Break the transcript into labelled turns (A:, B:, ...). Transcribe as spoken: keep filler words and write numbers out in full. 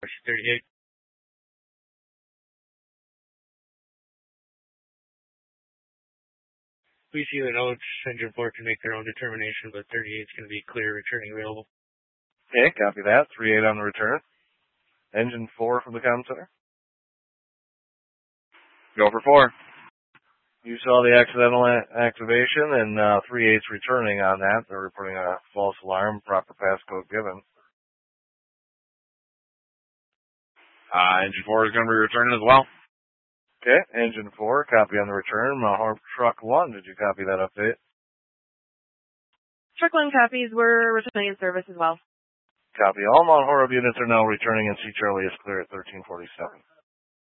A: thirty-eight. Please see the notes. Engine four can make their own determination, but thirty-eight is going to be clear, returning available.
B: Okay, copy that. three eight on the return. Engine four from the comm center.
C: Go for four.
B: You saw the accidental a- activation, and uh, three eight's returning on that. They're reporting a false alarm, proper passcode given.
C: Uh, engine four is going to be returning as well.
B: Okay, engine four, copy on the return. Mahorp truck one, did you copy that update?
D: Truck one copies were returning in service as well.
B: Copy. All Mount Horeb units are now returning, and C. Charlie is clear at thirteen forty-seven.